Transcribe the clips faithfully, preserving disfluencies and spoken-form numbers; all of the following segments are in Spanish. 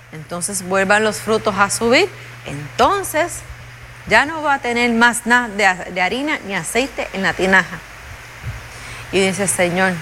entonces vuelvan los frutos a subir, entonces ya no va a tener más nada de, de harina ni aceite en la tinaja. Y dice, Señor,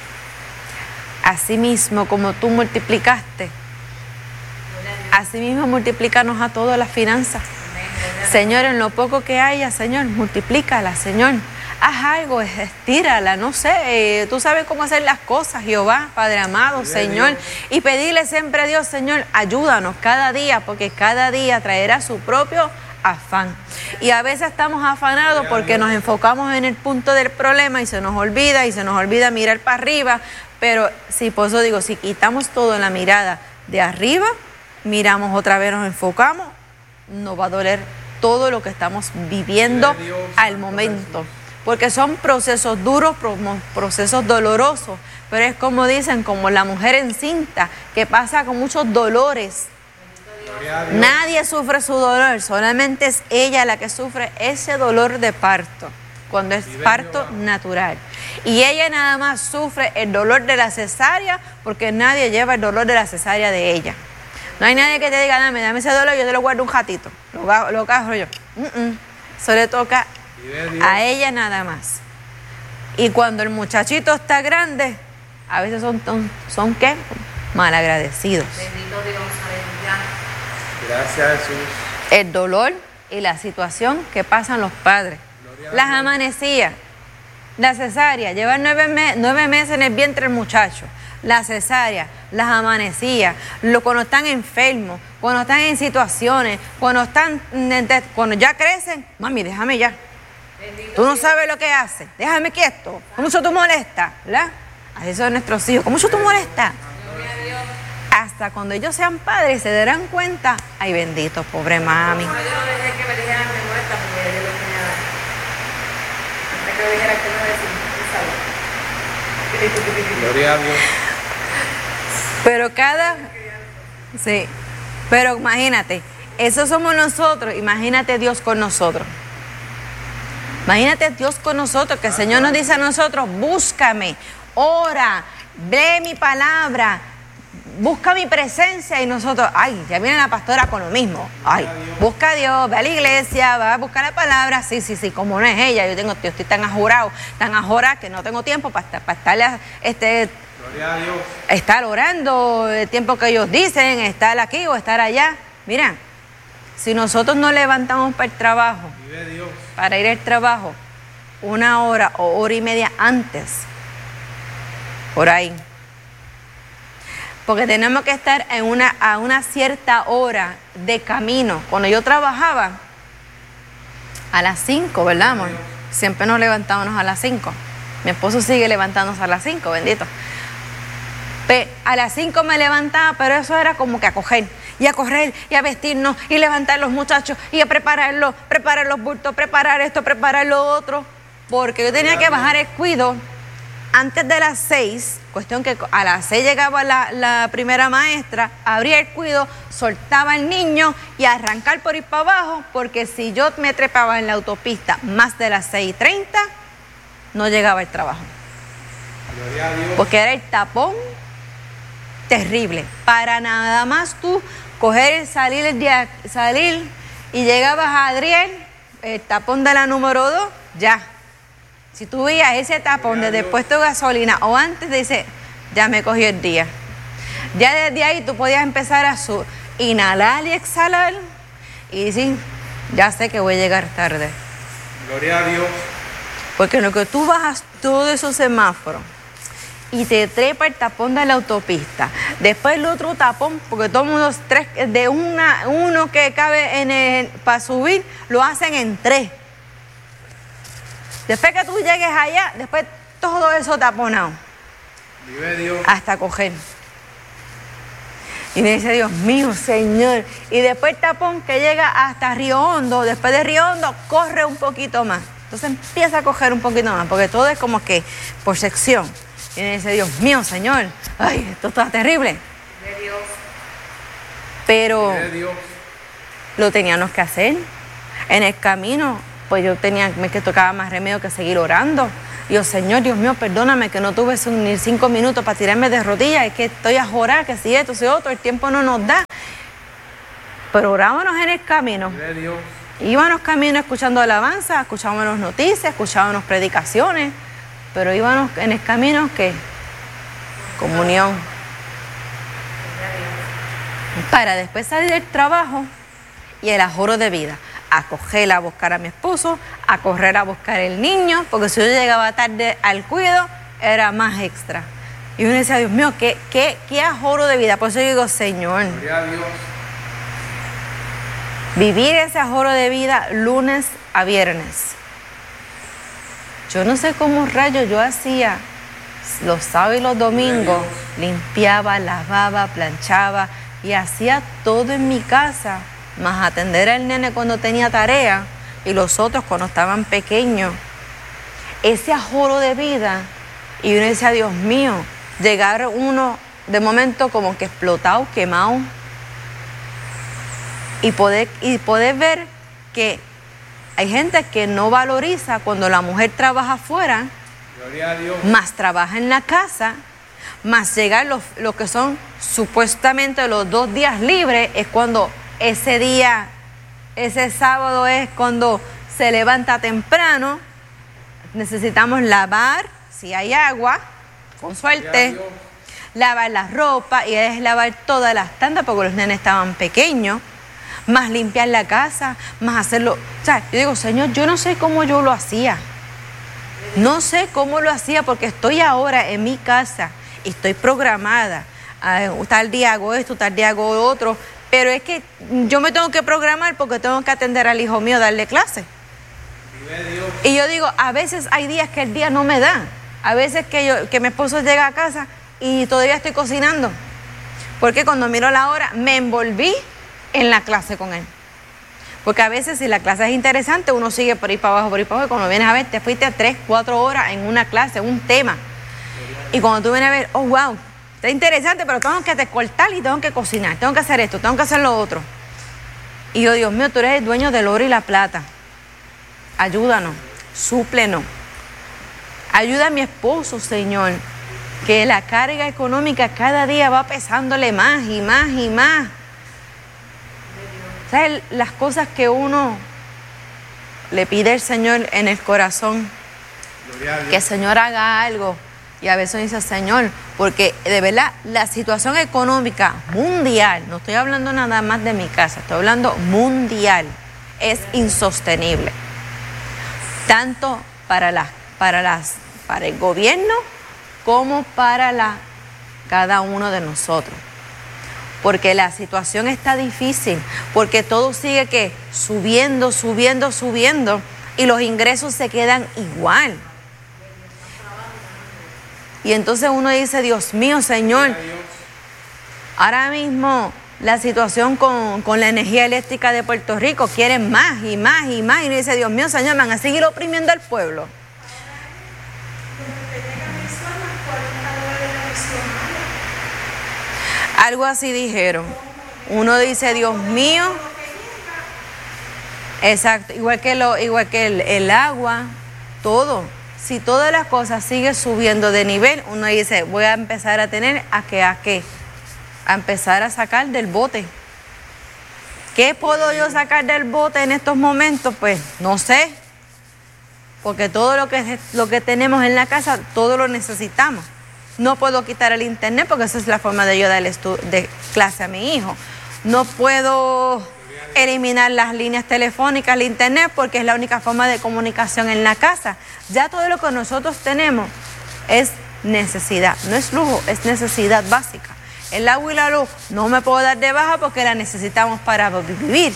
así mismo como tú multiplicaste, así mismo multiplícanos a todas las finanzas. Señor, en lo poco que haya, Señor, multiplícala, Señor. Haz algo, estírala, no sé, eh, tú sabes cómo hacer las cosas, Jehová, Padre amado, Señor. Y pedirle siempre a Dios, Señor, ayúdanos cada día, porque cada día traerá su propio afán. Y a veces estamos afanados porque nos enfocamos en el punto del problema y se nos olvida, y se nos olvida mirar para arriba. Pero sí, por eso digo, si quitamos todo en la mirada de arriba, miramos otra vez, nos enfocamos, nos va a doler todo lo que estamos viviendo al momento. Porque son procesos duros, procesos dolorosos, pero es como dicen, como la mujer encinta, que pasa con muchos dolores. Nadie sufre su dolor, solamente es ella la que sufre ese dolor de parto, cuando es parto natural. Y ella nada más sufre el dolor de la cesárea, porque nadie lleva el dolor de la cesárea de ella. No hay nadie que te diga, dame, dame ese dolor, yo te lo guardo un ratito, lo, lo cajo yo. Uh-uh. Eso le toca a ella nada más. Y cuando el muchachito está grande, a veces son, son, son ¿qué? Malagradecidos. Bendito Dios, aleluya. Gracias, Jesús. El dolor y la situación que pasan los padres. Las amanecías, la cesárea, llevar nueve, me nueve meses en el vientre el muchacho. La cesárea, las amanecías, lo, cuando están enfermos, cuando están en situaciones, cuando están, cuando ya crecen, mami, déjame ya. Bendito Tú no Dios. Sabes lo que hace, déjame quieto. ¿Cómo mucho tú molestas? ¿Verdad? Así son nuestros hijos. ¿Cómo mucho tú molestas? Hasta cuando ellos sean padres se darán cuenta, ay bendito, pobre mami. Yo no dejé que me dijeran que molesta porque yo lo tenía. Antes que me dijera que no decía, Gloria a Dios. Pero cada... Sí, pero imagínate, eso somos nosotros, imagínate Dios con nosotros. Imagínate Dios con nosotros, que el Señor nos dice a nosotros, búscame, ora, lee mi palabra, busca mi presencia, y nosotros, ay, ya viene la pastora con lo mismo. Ay, busca a Dios, ve a la iglesia, va a buscar la palabra. Sí, sí, sí, como no es ella, yo tengo, yo estoy tan ajorado, tan ajorado que no tengo tiempo para, para estarle, este, Gloria a Dios. estar orando el tiempo que ellos dicen, estar aquí o estar allá. Mira, si nosotros nos levantamos para el trabajo, Vive Dios. para ir al trabajo, una hora o hora y media antes, por ahí, porque tenemos que estar en una, a una cierta hora de camino. Cuando yo trabajaba, a las cinco, ¿verdad, amor? Siempre nos levantábamos a las cinco. Mi esposo sigue levantándose a las cinco, bendito. Pe- a las cinco me levantaba, pero eso era como que a coger, y a correr, y a vestirnos, y levantar los muchachos, y a prepararlos, preparar los bultos, preparar esto, preparar lo otro, porque yo tenía que bajar el cuido antes de las seis, cuestión que a las seis llegaba la, la primera maestra, abría el cuido, soltaba al niño y arrancar por ir para abajo, porque si yo me trepaba en la autopista más de las seis y treinta, no llegaba al trabajo. Gloria a Dios. Porque era el tapón terrible. Para nada más tú coger, salir, de, salir y llegabas a Adriel, el tapón de la número dos, ya. Si tú veías ese tapón desde el puesto de gasolina o antes, dice, ya me cogió el día. Ya desde ahí tú podías empezar a su, inhalar y exhalar y decir, ya sé que voy a llegar tarde. Gloria a Dios. Porque en lo que tú bajas todos esos semáforos y te trepa el tapón de la autopista, después el otro tapón, porque todos los tres, de una, uno que cabe en el, para subir, lo hacen en tres. Después que tú llegues allá, después todo eso taponado. Vive Dios. Hasta coger. Y me dice, Dios mío, Señor. Y después el tapón que llega hasta Río Hondo, después de Río Hondo, corre un poquito más. Entonces empieza a coger un poquito más, porque todo es como que por sección. Y me dice, Dios mío, Señor, ay, esto está terrible. de Dios. Pero Vive Dios. lo teníamos que hacer. En el camino, pues yo tenía me que tocaba más remedio que seguir orando. Y yo, Señor, Dios mío, perdóname que no tuve ni cinco minutos para tirarme de rodillas, es que estoy a jorar, que si esto, si otro, el tiempo no nos da. Pero orábamos en el camino. Vive Dios. Íbamos camino escuchando alabanza, escuchábamos noticias, escuchábamos predicaciones, pero íbamos en el camino que comunión. Para después salir del trabajo y el ajoro de vida, a coger a buscar a mi esposo, a correr a buscar el niño, porque si yo llegaba tarde al cuidado, era más extra. Y uno decía, Dios mío, qué, qué, qué ajoro de vida. Por eso yo digo, Señor, Gloria a Dios. vivir ese ajoro de vida lunes a viernes. Yo no sé cómo rayos yo hacía los sábados y los domingos, limpiaba, lavaba, planchaba y hacía todo en mi casa, más atender al nene cuando tenía tarea y los otros cuando estaban pequeños. Ese ajoro de vida, y uno decía, Dios mío, llegar uno de momento como que explotado, quemado, y poder, y poder ver que hay gente que no valoriza cuando la mujer trabaja afuera, Gloria a Dios. más trabaja en la casa, más llegar los, los que son supuestamente los dos días libres, es cuando ese día, ese sábado es cuando se levanta temprano, necesitamos lavar, si hay agua, con suerte, lavar la ropa y es lavar todas las tandas porque los nenes estaban pequeños, más limpiar la casa, más hacerlo. O sea, yo digo, Señor, yo no sé cómo yo lo hacía. No sé cómo lo hacía porque estoy ahora en mi casa y estoy programada. Uh, tal día hago esto, tal día hago otro. Pero es que yo me tengo que programar porque tengo que atender al hijo mío, darle clase. Vive Dios. Y yo digo, a veces hay días que el día no me da. A veces que, yo, que mi esposo llega a casa y todavía estoy cocinando. Porque cuando miro la hora me envolví en la clase con él. Porque a veces si la clase es interesante, uno sigue por ahí para abajo, por ahí para abajo, y cuando vienes a ver, te fuiste a tres, cuatro horas en una clase, un tema. Y cuando tú vienes a ver, oh, wow, está interesante, pero tengo que cortar y tengo que cocinar, tengo que hacer esto, tengo que hacer lo otro. Y yo, Dios mío, tú eres el dueño del oro y la plata. Ayúdanos, súplenos. Ayuda a mi esposo, Señor, que la carga económica cada día va pesándole más y más y más. ¿Sabes? Las cosas que uno le pide al Señor en el corazón, Gloria a Dios. que el Señor haga algo. Y a veces dice, Señor, porque de verdad la situación económica mundial, no estoy hablando nada más de mi casa, estoy hablando mundial, es insostenible. Tanto para, las, para, las, para el gobierno como para la, cada uno de nosotros. Porque la situación está difícil, porque todo sigue que subiendo, subiendo, subiendo y los ingresos se quedan igual. Y entonces uno dice, Dios mío, Señor, ahora mismo la situación con, con la energía eléctrica de Puerto Rico quieren más y más y más. Y uno dice, Dios mío, Señor, me van a seguir oprimiendo al pueblo. Algo así dijeron. Uno dice, Dios mío, exacto, igual que, lo, igual que el, el agua, todo. Si todas las cosas siguen subiendo de nivel, uno dice, voy a empezar a tener a qué, a qué, a empezar a sacar del bote. ¿Qué puedo yo sacar del bote en estos momentos? Pues no sé, porque todo lo que, lo que tenemos en la casa, todo lo necesitamos. No puedo quitar el internet porque esa es la forma de yo darle de clase a mi hijo. No puedo eliminar las líneas telefónicas, el internet, porque es la única forma de comunicación en la casa. Ya todo lo que nosotros tenemos es necesidad, no es lujo, es necesidad básica. El agua y la luz no me puedo dar de baja porque la necesitamos para vivir.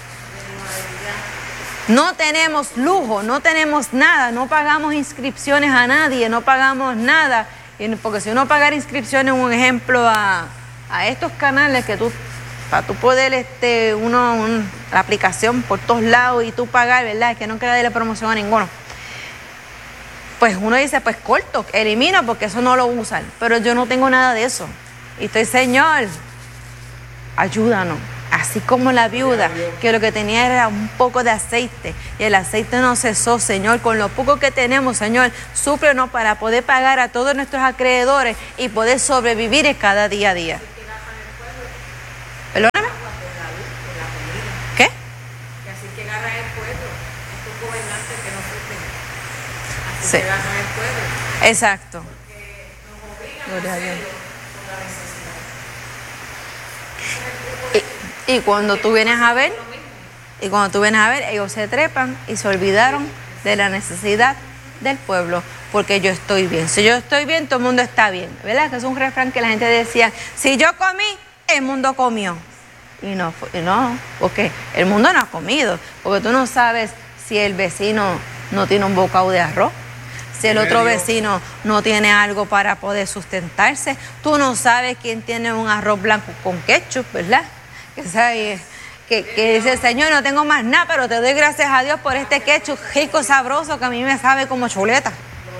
No tenemos lujo, no tenemos nada, no pagamos inscripciones a nadie, no pagamos nada. Porque si uno pagar inscripciones, un ejemplo a, a estos canales que tú, para tú poder, este, uno, un, la aplicación por todos lados y tú pagar, ¿verdad? Es que no quiero darle promoción a ninguno. Pues uno dice, pues corto, elimino porque eso no lo usan. Pero yo no tengo nada de eso. Y estoy, Señor, ayúdanos. Así como la viuda, que lo que tenía era un poco de aceite y el aceite no cesó, Señor. Con lo poco que tenemos, Señor, súplenos para poder pagar a todos nuestros acreedores y poder sobrevivir en cada día a día. ¿Perdóname? Sí. Se gasta en el pueblo. Exacto. Porque nos obligan Gloria a a Dios. hacerlo por la necesidad. Y, y cuando tú vienes a ver, y cuando tú vienes a ver, ellos se trepan y se olvidaron de la necesidad del pueblo, porque yo estoy bien. Si yo estoy bien, todo el mundo está bien, ¿verdad? Que es un refrán que la gente decía, si yo comí, el mundo comió. Y no, y no, porque el mundo no ha comido, porque tú no sabes si el vecino no tiene un bocado de arroz, si el otro vecino no tiene algo para poder sustentarse, tú no sabes quién tiene un arroz blanco con ketchup, ¿verdad? Que, sabe, que, que dice, Señor, no tengo más nada, pero te doy gracias a Dios por este ketchup rico, sabroso, que a mí me sabe como chuleta.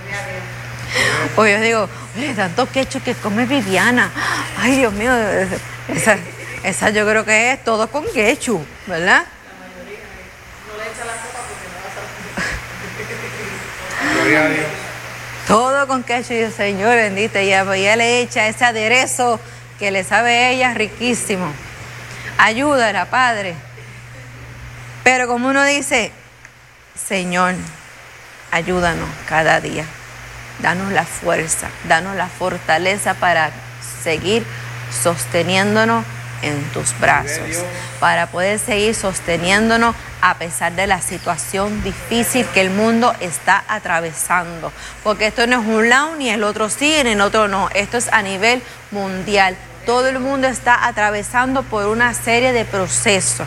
O yo digo, oye, tanto ketchup que come Viviana, ay Dios mío, esa, esa yo creo que es todo con ketchup, ¿verdad? Gloria a Dios. Todo con ketchup, y el Señor bendito, y ella le echa ese aderezo que le sabe a ella riquísimo. Ayúdala, Padre. Pero como uno dice, Señor, ayúdanos cada día. Danos la fuerza, danos la fortaleza para seguir sosteniéndonos en tus brazos, para poder seguir sosteniéndonos a pesar de la situación difícil que el mundo está atravesando. Porque esto no es un lado, ni el otro sí, ni el otro no. Esto es a nivel mundial. Todo el mundo está atravesando por una serie de procesos.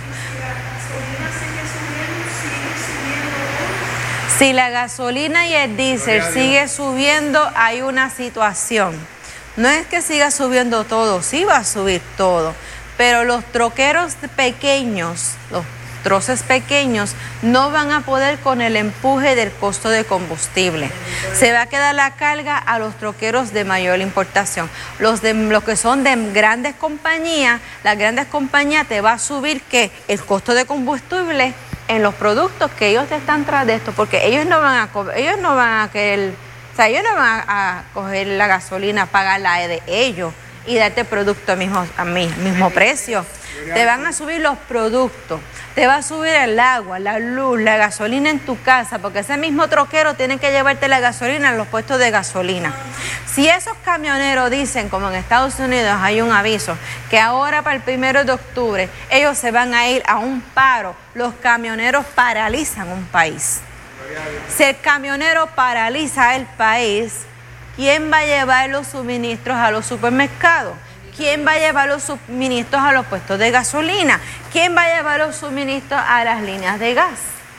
Si la gasolina y el diésel sigue subiendo, hay una situación. No es que siga subiendo todo, sí va a subir todo, pero los troqueros pequeños, los troces pequeños, no van a poder con el empuje del costo de combustible. Se va a quedar la carga a los troqueros de mayor importación. Los, de, los que son de grandes compañías, las grandes compañías te va a subir que el costo de combustible en los productos que ellos te están tras de esto, porque ellos no van a ellos no van a querer, o sea, ellos no van a, a coger la gasolina, pagarla de ellos y darte el producto al mismo, al mismo precio. Te van a subir los productos, te va a subir el agua, la luz, la gasolina en tu casa, porque ese mismo troquero tiene que llevarte la gasolina a los puestos de gasolina. Si esos camioneros dicen, como en Estados Unidos hay un aviso, que ahora para el primero de octubre ellos se van a ir a un paro, los camioneros paralizan un país. Si el camionero paraliza el país, ¿quién va a llevar los suministros a los supermercados? ¿Quién va a llevar los suministros a los puestos de gasolina? ¿Quién va a llevar los suministros a las líneas de gas?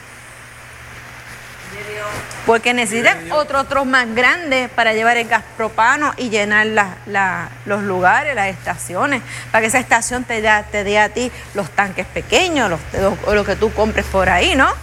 Porque necesitan otro otros más grandes para llevar el gas propano y llenar la, la, los lugares, las estaciones, para que esa estación te dé te dé a ti los tanques pequeños, los, los, lo que tú compres por ahí, ¿no?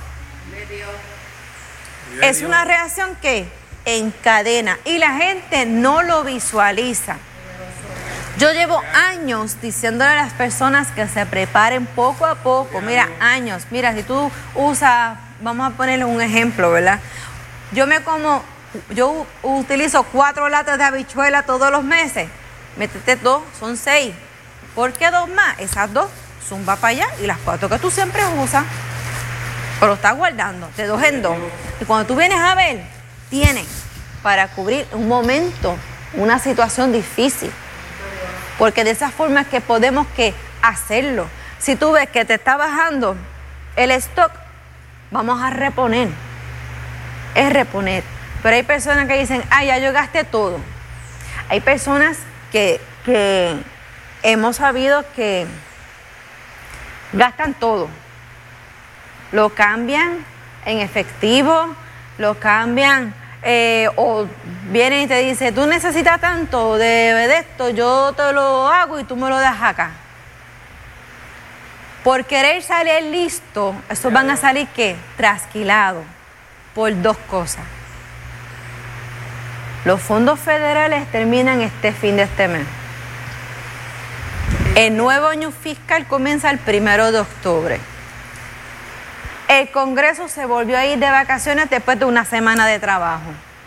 Es una reacción que encadena y la gente no lo visualiza. Yo llevo años diciéndole a las personas que se preparen poco a poco. Mira, años. Mira, si tú usas, vamos a ponerle un ejemplo, ¿verdad? Yo me como, yo utilizo cuatro latas de habichuela todos los meses. Métete dos, son seis. ¿Por qué dos más? Esas dos, zumba para allá y las cuatro que tú siempre usas. Pero estás guardando de dos en dos. Y cuando tú vienes a ver, tienes para cubrir un momento, una situación difícil. Porque de esa forma es que podemos que hacerlo. Si tú ves que te está bajando el stock, vamos a reponer. Es reponer. Pero hay personas que dicen, ah, ya yo gasté todo. Hay personas que, que hemos sabido que gastan todo. Lo cambian en efectivo, lo cambian... Eh, o vienen y te dicen, tú necesitas tanto de, de esto, yo te lo hago y tú me lo das acá. Por querer salir listo, estos van a salir ¿qué? Trasquilados por dos cosas. Los fondos federales terminan este fin de este mes. El nuevo año fiscal comienza el primero de octubre. El Congreso se volvió a ir de vacaciones después de una semana de trabajo.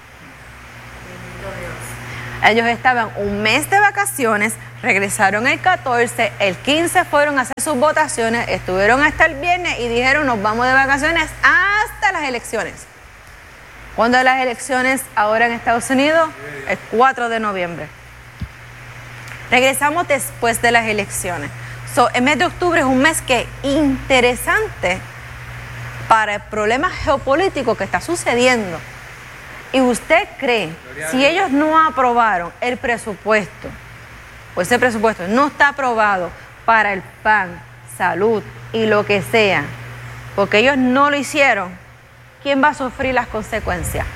Ellos estaban un mes de vacaciones, regresaron el catorce, el quince fueron a hacer sus votaciones, estuvieron hasta el viernes y dijeron nos vamos de vacaciones hasta las elecciones. ¿Cuándo las elecciones ahora en Estados Unidos? El cuatro de noviembre. Regresamos después de las elecciones. So, el mes de octubre es un mes que es interesante para el problema geopolítico que está sucediendo. Y usted cree, si ellos no aprobaron el presupuesto, pues ese presupuesto no está aprobado para el P A N, salud y lo que sea, porque ellos no lo hicieron, ¿quién va a sufrir las consecuencias?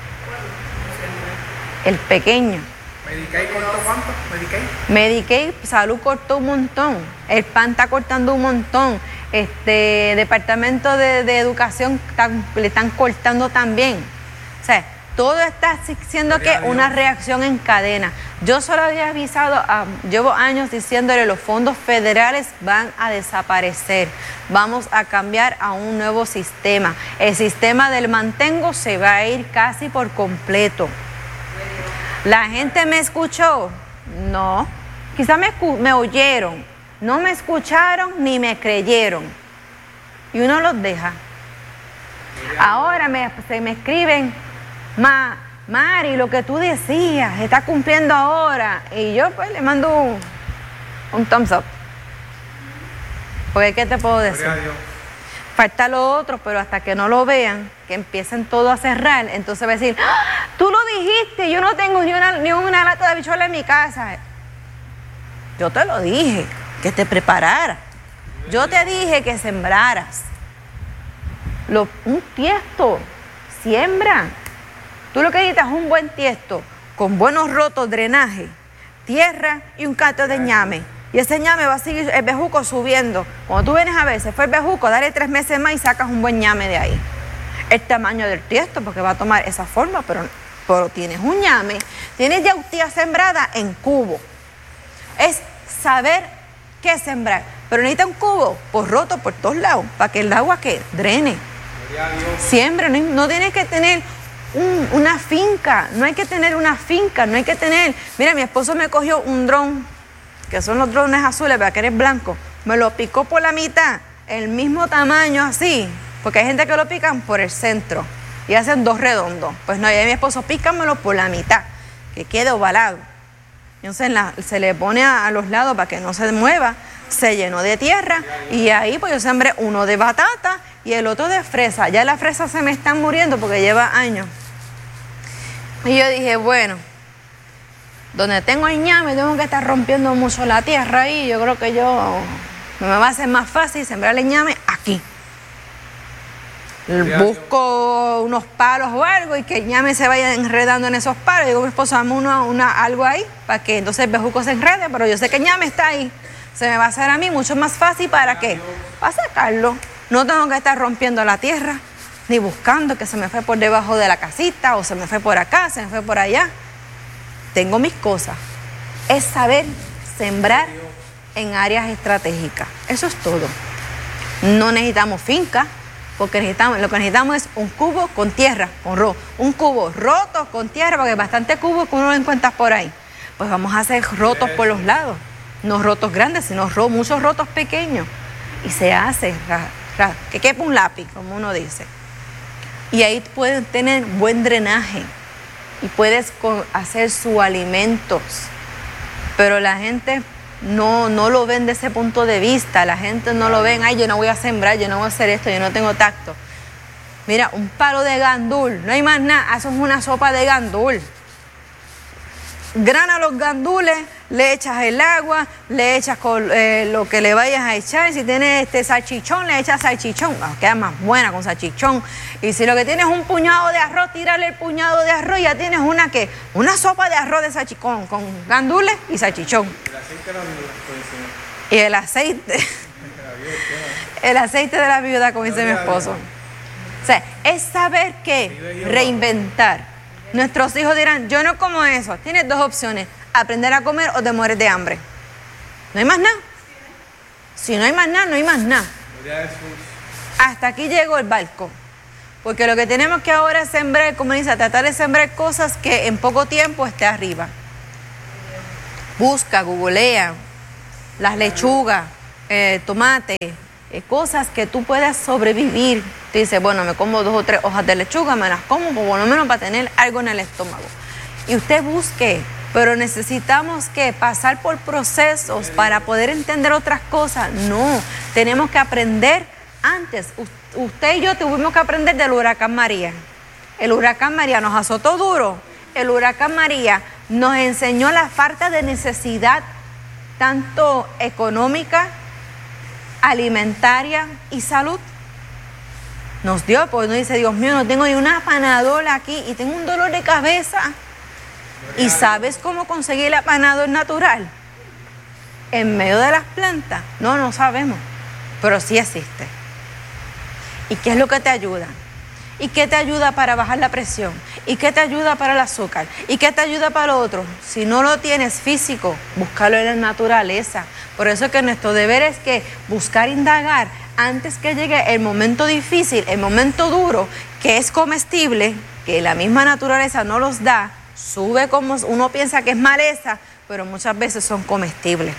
El pequeño. ¿Medicaid cortó cuánto? ¿Medicaid? Medicaid, salud cortó un montón, el P A N está cortando un montón, este Departamento de, de Educación están, le están cortando también. O sea, todo está siendo que una reacción en cadena. Yo solo había avisado, um, llevo años diciéndole, los fondos federales van a desaparecer. Vamos a cambiar a un nuevo sistema. El sistema del mantengo se va a ir casi por completo. ¿La gente me escuchó? No. Quizás me, me oyeron. No me escucharon ni me creyeron. Y uno los deja. Ahora me, se me escriben, Ma, Mari, lo que tú decías, está cumpliendo ahora. Y yo pues le mando un, un thumbs up. Porque ¿qué te puedo decir? Falta lo otro, pero hasta que no lo vean, que empiecen todo a cerrar, entonces va a decir, ¡ah! Tú lo dijiste, yo no tengo ni una, ni una lata de habichuela en mi casa. Yo te lo dije, que te prepararas. Yo te dije que sembraras. Lo, un tiesto, siembra. Tú lo que necesitas es un buen tiesto, con buenos rotos, drenaje, tierra y un canto de ñame. Y ese ñame va a seguir el bejuco subiendo. Cuando tú vienes a ver, se fue el bejuco, dale tres meses más y sacas un buen ñame de ahí. El tamaño del tiesto, porque va a tomar esa forma, pero, pero tienes un ñame, tienes yautía sembrada en cubo. Es saber qué sembrar. Pero necesita un cubo por roto por todos lados, para que el agua que drene. Siempre, no, no tienes que tener un, una finca, no hay que tener una finca, no hay que tener... Mira, mi esposo me cogió un dron, que son los drones azules, para que eres blanco, me lo picó por la mitad, el mismo tamaño así, porque hay gente que lo pican por el centro y hacen dos redondos. Pues no, y a mi esposo pícamelo por la mitad, que quede ovalado. Entonces la, se le pone a, a los lados para que no se mueva, se llenó de tierra y ahí pues yo sembré uno de batata y el otro de fresa. Ya las fresas se me están muriendo porque lleva años. Y yo dije, bueno, donde tengo el ñame tengo que estar rompiendo mucho la tierra y yo creo que yo me va a ser más fácil sembrar el ñame aquí. Busco unos palos o algo y que el ñame se vaya enredando en esos palos. Digo, mi esposo, dame una, una, algo ahí para que entonces el bejuco se enrede, pero yo sé que el ñame está ahí. Se me va a hacer a mí mucho más fácil. ¿Para qué? Para sacarlo. No tengo que estar rompiendo la tierra, ni buscando que se me fue por debajo de la casita, o se me fue por acá, se me fue por allá. Tengo mis cosas. Es saber sembrar en áreas estratégicas. Eso es todo. No necesitamos finca, porque necesitamos, lo que necesitamos es un cubo con tierra, con ro, un cubo roto con tierra, porque hay bastante cubos que uno lo encuentra por ahí. Pues vamos a hacer rotos por los lados. No rotos grandes, sino ro, muchos rotos pequeños. Y se hace, ra, ra, que quepa un lápiz, como uno dice. Y ahí pueden tener buen drenaje. Y puedes con, hacer sus alimentos. Pero la gente no, no lo ven de ese punto de vista. La gente no lo ven, ay, yo no voy a sembrar, yo no voy a hacer esto, yo no tengo tacto. Mira, un palo de gandul, no hay más nada, haces una sopa de gandul. Grana los gandules, le echas el agua, le echas con, eh, lo que le vayas a echar. Si tienes este salchichón, le echas salchichón, oh, queda más buena con salchichón. Y si lo que tienes es un puñado de arroz, tírale el puñado de arroz y ya tienes una ¿qué? Una sopa de arroz de salchichón con gandules y salchichón. El aceite de la viuda, Y el aceite, el aceite de la viuda, como dice mi esposo. O sea, es saber qué, reinventar. Nuestros hijos dirán, yo no como eso. Tienes dos opciones, aprender a comer o te mueres de hambre. No hay más nada. Si no hay más nada, no hay más nada. Hasta aquí llegó el barco. Porque lo que tenemos que ahora es sembrar, como dice, tratar de sembrar cosas que en poco tiempo esté arriba. Busca, googlea, las lechugas, eh, tomate, eh, cosas que tú puedas sobrevivir. Tú dices, bueno, me como dos o tres hojas de lechuga, me las como por lo menos para tener algo en el estómago. Y usted busque, pero necesitamos que pasar por procesos para poder entender otras cosas. No, tenemos que aprender antes. Usted y yo tuvimos que aprender del huracán María. El huracán María nos azotó duro. El huracán María nos enseñó la falta de necesidad, tanto económica, alimentaria y salud. Nos dio, porque uno dice, Dios mío, no tengo ni una Panadol aquí y tengo un dolor de cabeza. ¿Y sabes cómo conseguir la Panadol natural? En medio de las plantas. No, no sabemos, pero sí existe. ¿Y qué es lo que te ayuda? ¿Y qué te ayuda para bajar la presión? ¿Y qué te ayuda para el azúcar? ¿Y qué te ayuda para lo otro? Si no lo tienes físico, búscalo en la naturaleza. Por eso es que nuestro deber es que buscar indagar antes que llegue el momento difícil, el momento duro, que es comestible, que la misma naturaleza no los da, sube como uno piensa que es maleza, pero muchas veces son comestibles.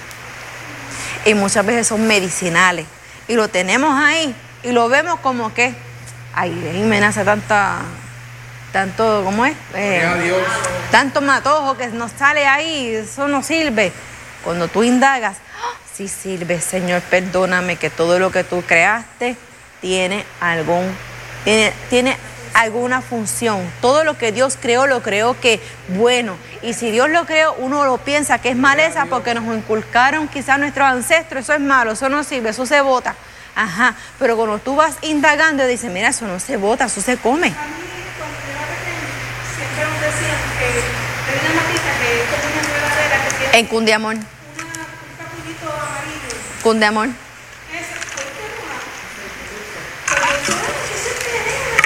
Y muchas veces son medicinales. Y lo tenemos ahí y lo vemos como que... Ay, me nace tanta, tanto, ¿cómo es? Eh, tanto matojo que nos sale ahí, eso no sirve. Cuando tú indagas, ¡oh, sí sirve, Señor, perdóname que todo lo que tú creaste tiene algún, tiene, tiene alguna función. Todo lo que Dios creó, lo creó que bueno. Y si Dios lo creó, uno lo piensa que es maleza porque nos inculcaron quizás nuestros ancestros, eso es malo, eso no sirve, eso se bota. Ajá, pero cuando tú vas indagando y dices, mira, eso no se bota, eso se come. A mí, cuando yo era pequeña, siempre nos decían que hay una matita que es como una enredadera que tiene En Cundiamor. una, un capullito amarillo. Cundiamor. Esa, ¿por qué no? Pero yo, ¿qué se tenía?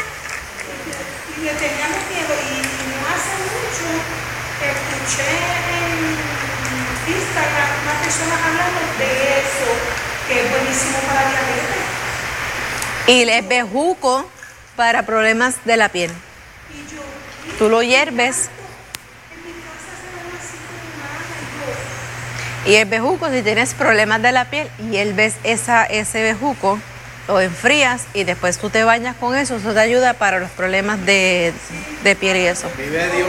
Y le teníamos miedo. Y no hace mucho escuché en Instagram una persona hablando de eso, que es buenísimo para la diabetes. Y el bejuco para problemas de la piel. Y yo, y Tú lo hierves. en mi casa se ven así como nada. Y yo, Y el bejuco, si tienes problemas de la piel, hierves esa, ese bejuco, lo enfrías y después tú te bañas con eso. Eso te ayuda para los problemas de, de piel y eso. Vive Dios.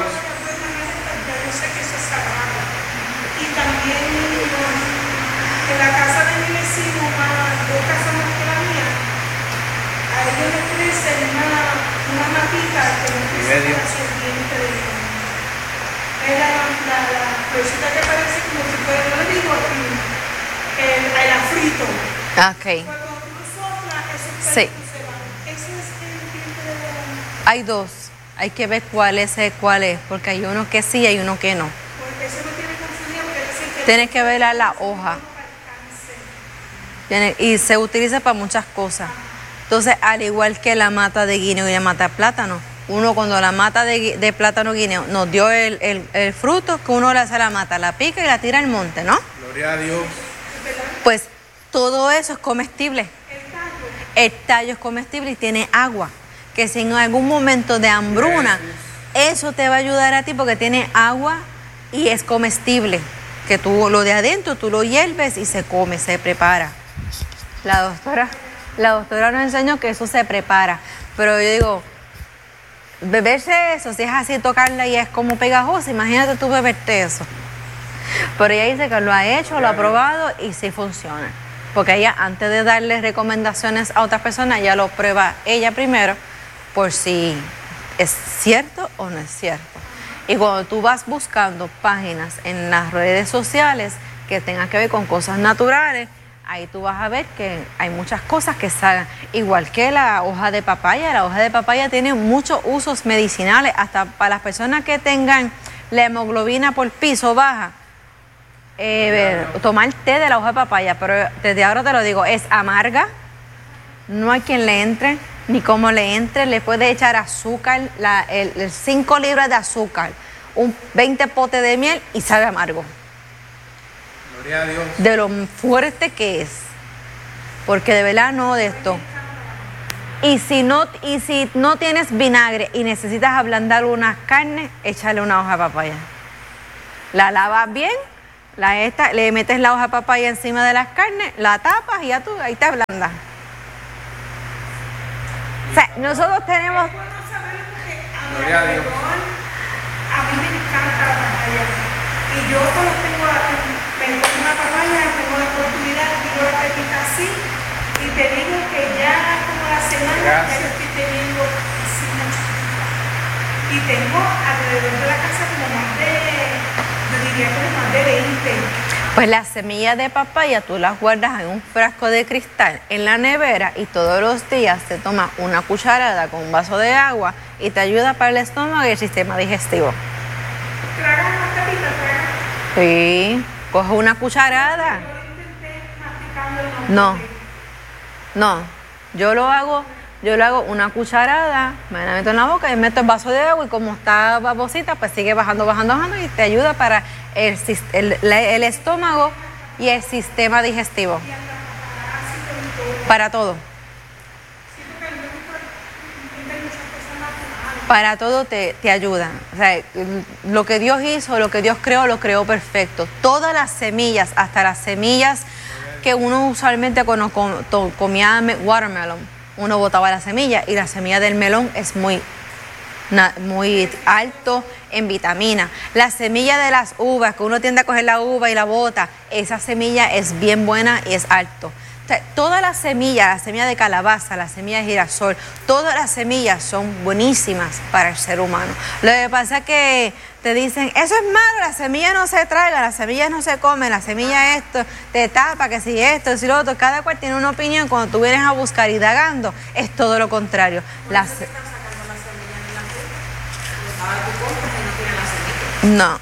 yo sé que eso es sagrado. Y también en la casa de mi vecino, más, dos casas más que la mía, a ellos les crecen una, una matita que no Vive crece Dios. para el diente de ellos. Es la, la, la florcita que parece como si fuera, yo le digo, el, el afrito. Ok. Cuando tú soplas, esos Sí. pelitos se van. Ese es el diente de la... Hay dos. Hay que ver cuál es, cuál es, porque hay uno que sí y hay uno que no. Porque eso me tiene confundido, porque dicen que... Tienes que ver a la hoja. Tiene- y se utiliza para muchas cosas. Entonces, al igual que la mata de guineo y la mata de plátano, uno cuando la mata de, gui- de plátano guineo nos dio el, el- el fruto, que uno le hace a la mata, la pica y la tira al monte, ¿no? Gloria a Dios. Pues todo eso es comestible. El tallo es comestible y tiene agua, que si en algún momento de hambruna, eso te va a ayudar a ti porque tiene agua y es comestible, que tú lo de adentro tú lo hierves y se come, se prepara. La doctora, la doctora nos enseñó que eso se prepara, pero yo digo, beberse eso, si es así tocarla y es como pegajosa, imagínate tú beberte eso. Pero ella dice que lo ha hecho, lo ha probado y sí funciona. Porque ella, antes de darle recomendaciones a otras personas, ella lo prueba ella primero por si es cierto o no es cierto. Y cuando tú vas buscando páginas en las redes sociales que tengan que ver con cosas naturales, ahí tú vas a ver que hay muchas cosas que salen. Igual que la hoja de papaya, la hoja de papaya tiene muchos usos medicinales, hasta para las personas que tengan la hemoglobina por piso baja. Eh, tomar té de la hoja de papaya, pero desde ahora te lo digo, es amarga, no hay quien le entre, ni cómo le entre, le puede echar azúcar, la, el, el cinco libras de azúcar, un veinte potes de miel y sabe amargo, Gloria a Dios. de lo fuerte que es, porque de verdad no de esto. Y si no, y si no tienes vinagre y necesitas ablandar unas carnes, échale una hoja de papaya. La lavas bien, La esta, le metes la hoja de papaya encima de las carnes, la tapas y ya tú, ahí te ablandas. O sea, nosotros tenemos... Es bueno saberlo porque a mi Gloria a Dios. alrededor, a mí me encanta la papaya. Y yo cuando tengo la, me como una papaya, tengo la oportunidad, digo la pepita así, y te digo que ya como la semana ya Gracias. yo estoy teniendo así mucho. Y tengo alrededor de la casa como más de, yo diría como más de veinte. Pues las semillas de papaya tú las guardas en un frasco de cristal en la nevera y todos los días te tomas una cucharada con un vaso de agua y te ayuda para el estómago y el sistema digestivo. Tragas una pepita, tragas. Sí, coge una cucharada. Yo lo intenté masticando y no. No, pude. no, yo lo hago, yo lo hago una cucharada, me la meto en la boca y meto el vaso de agua y como está babosita, pues sigue bajando, bajando, bajando y te ayuda para el, sis- el, la- el estómago y el sistema digestivo. Para todo. Para todo te, te ayuda. O sea, lo que Dios hizo, lo que Dios creó, lo creó perfecto. Todas las semillas, hasta las semillas que uno usualmente cuando com- to- comía me- watermelon, uno botaba la semilla y la semilla del melón es muy, na- muy alto en vitamina. La semilla de las uvas, que uno tiende a coger la uva y la bota, esa semilla es bien buena y es alto. O sea, todas las semillas, la semilla de calabaza, la semilla de girasol, todas las semillas son buenísimas para el ser humano. Lo que pasa es que te dicen, eso es malo, la semilla no se traga, la semilla no se come, la semilla esto, te tapa, que si esto, si lo otro. Cada cual tiene una opinión. Cuando tú vienes a buscar y dagando, es todo lo contrario. Las... No.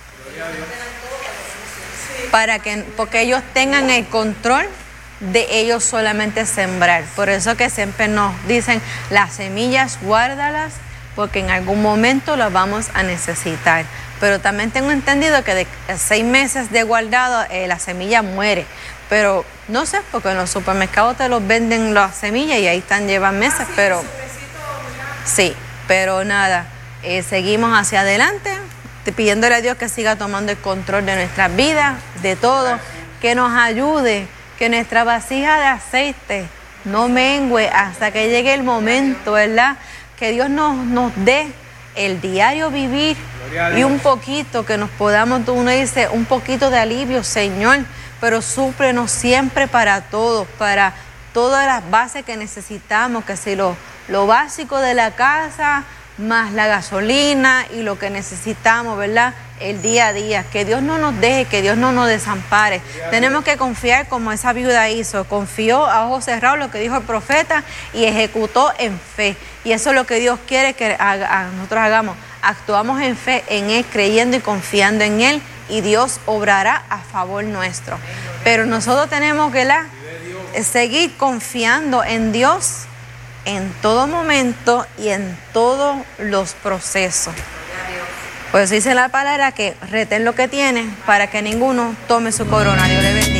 Para que, porque ellos tengan el control de ellos solamente sembrar. Por eso que siempre nos dicen, las semillas guárdalas porque en algún momento las vamos a necesitar. Pero también tengo entendido que de seis meses de guardado eh, la semilla muere. Pero no sé, porque en los supermercados te los venden las semillas y ahí están, llevan meses, pero sí, pero nada, eh, seguimos hacia adelante, te- pidiéndole a Dios que siga tomando el control de nuestras vidas, de todo, que nos ayude, que nuestra vasija de aceite no mengue hasta que llegue el momento, ¿verdad? Que Dios nos, nos dé el diario vivir Gloria a y Dios. un poquito que nos podamos, uno dice, un poquito de alivio, Señor, pero súplenos siempre para todos, para todas las bases que necesitamos, que si lo, lo básico de la casa, más la gasolina y lo que necesitamos, ¿verdad? El día a día, que Dios no nos deje, que Dios no nos desampare. Tenemos que confiar como esa viuda hizo, confió a ojos cerrados lo que dijo el profeta y ejecutó en fe. Y eso es lo que Dios quiere que haga- a- nosotros hagamos. Actuamos en fe en Él, creyendo y confiando en Él y Dios obrará a favor nuestro. Pero nosotros tenemos que la, seguir confiando en Dios en todo momento y en todos los procesos. Pues dice la palabra que retén lo que tienes para que ninguno tome su corona. Dios le bendiga.